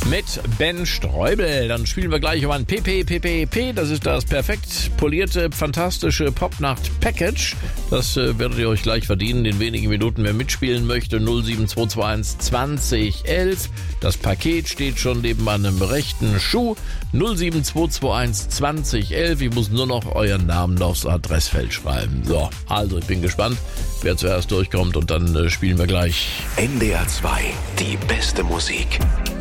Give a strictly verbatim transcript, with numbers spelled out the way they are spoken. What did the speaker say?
mit Ben Streubel. Dann spielen wir gleich um ein P P P P P. Das ist das perfekt polierte, fantastische Popnacht-Package. Das äh, werdet ihr euch gleich verdienen in wenigen Minuten. Wer mitspielen möchte, null sieben zwei zwei eins zwanzig elf. Das Paket steht schon neben meinem rechten Schuh. null sieben zwei zwei eins zwanzig elf. Ich muss nur noch euren Namen aufs Adressfeld schreiben. So, also ich bin gespannt, wer zuerst durchkommt und dann äh, spielen wir gleich. N D R zwei, die beste Musik.